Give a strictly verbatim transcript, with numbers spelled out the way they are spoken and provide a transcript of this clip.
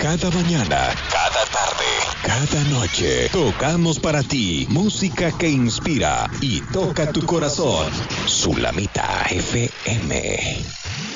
Cada mañana, cada tarde, cada noche, tocamos para ti música que inspira y toca tu corazón. Sulamita F M.